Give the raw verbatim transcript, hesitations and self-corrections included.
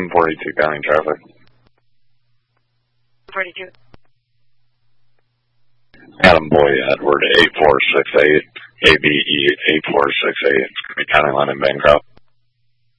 forty-two county traffic. forty-two. Adam Boy, Edward, eight four six eight, A B E eight four six eight, County Line in Bancroft.